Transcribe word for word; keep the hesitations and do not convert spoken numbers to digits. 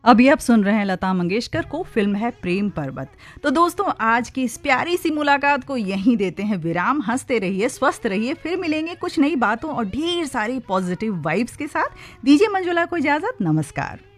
अभी आप सुन रहे हैं लता मंगेशकर को, फिल्म है प्रेम पर्वत। तो दोस्तों, आज की इस प्यारी सी मुलाकात को यहीं देते हैं विराम। हंसते रहिए, स्वस्थ रहिए, फिर मिलेंगे कुछ नई बातों और ढेर सारी पॉजिटिव वाइब्स के साथ। दीजिए मंजुला को इजाजत, नमस्कार।